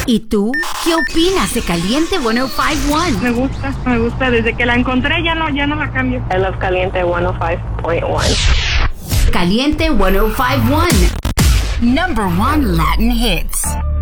¿Y tú? ¿Qué opinas de Caliente 105.1? Me gusta. Desde que la encontré ya no la cambio. I love Caliente 105.1. Caliente 105.1. Number 1 Latin hits.